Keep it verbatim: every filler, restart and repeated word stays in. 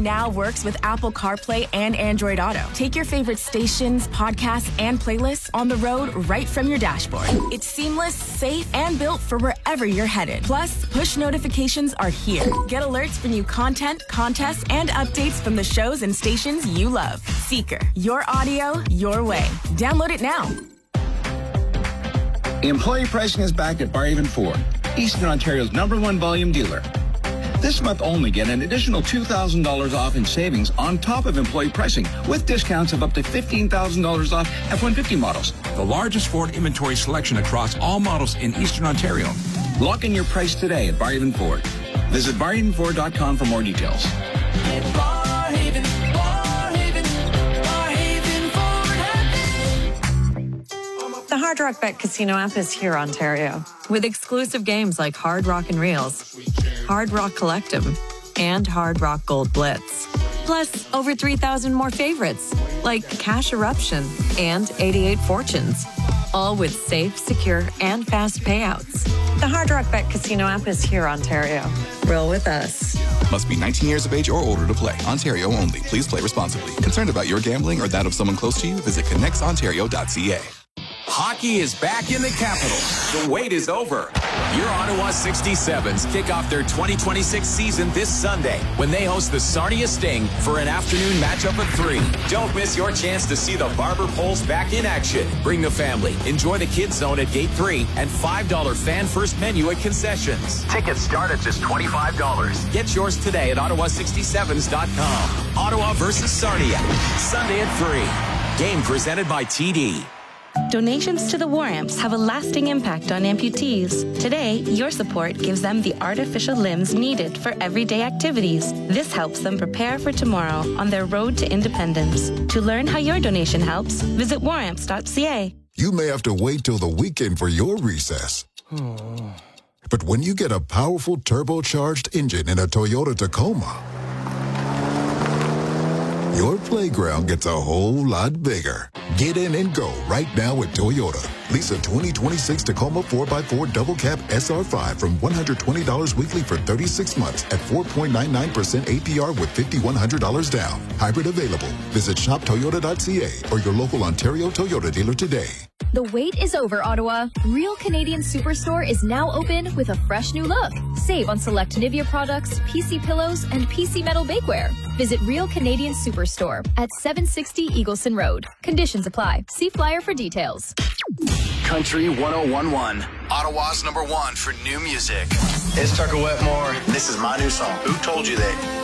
now works with Apple CarPlay and Android Auto. Take your favorite stations, podcasts, and playlists on the road right from your dashboard. It's seamless, safe, and built for wherever you're headed. Plus, push notifications are here. Get alerts for new content, contests, and updates from the shows and stations you love. Seeker, your audio, your way. Download it now. Employee pricing is back at Barhaven Ford, Eastern Ontario's number one volume dealer. This month only, get an additional two thousand dollars off in savings on top of employee pricing with discounts of up to fifteen thousand dollars off F one fifty models. The largest Ford inventory selection across all models in Eastern Ontario. Lock in your price today at Barhaven Ford. Visit barhaven ford dot com for more details. Barhaven, Barhaven, Barhaven Ford. The Hard Rock Bet Casino app is here, Ontario, with exclusive games like Hard Rock and Reels, Hard Rock Collectum, and Hard Rock Gold Blitz. Plus, over three thousand more favorites, like Cash Eruption and eighty-eight Fortunes. All with safe, secure, and fast payouts. The Hard Rock Bet Casino app is here, Ontario. Roll with us. Must be nineteen years of age or older to play. Ontario only. Please play responsibly. Concerned about your gambling or that of someone close to you? Visit connects ontario dot c a. Hockey is back in the capital. The wait is over. Your Ottawa sixty-sevens kick off their twenty twenty-six season this Sunday when they host the Sarnia Sting for an afternoon matchup of three. Don't miss your chance to see the Barber Poles back in action. Bring the family. Enjoy the kids zone at gate three and five dollars fan first menu at concessions. Tickets start at just twenty-five dollars. Get yours today at ottawa sixty-sevens dot com. Ottawa versus Sarnia. Sunday at three. Game presented by T D. Donations to the War Amps have a lasting impact on amputees. Today, your support gives them the artificial limbs needed for everyday activities. This helps them prepare for tomorrow on their road to independence. To learn how your donation helps, visit war amps dot c a. You may have to wait till the weekend for your recess. But when you get a powerful turbocharged engine in a Toyota Tacoma, your playground gets a whole lot bigger. Get in and go right now at Toyota. Lease a twenty twenty-six Tacoma four by four Double Cab S R five from one hundred twenty dollars weekly for thirty-six months at four point nine nine percent A P R with five thousand one hundred dollars down. Hybrid available. Visit shop toyota dot c a or your local Ontario Toyota dealer today. The wait is over, Ottawa. Real Canadian Superstore is now open with a fresh new look. Save on select Nivea products, P C pillows, and P C metal bakeware. Visit Real Canadian Superstore at seven sixty Eagleson Road. Conditions apply. See flyer for details. Country one oh one point one. Ottawa's number one for new music. It's Tucker Wetmore. This is my new song. Who told you that